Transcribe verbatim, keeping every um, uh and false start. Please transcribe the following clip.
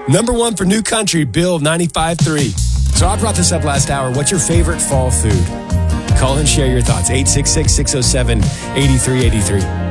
Number one for New Country, Bill ninety-five point three. So I brought this up last hour. What's your favorite fall food? Call and share your thoughts. eight six six, six oh seven, eight three eight three.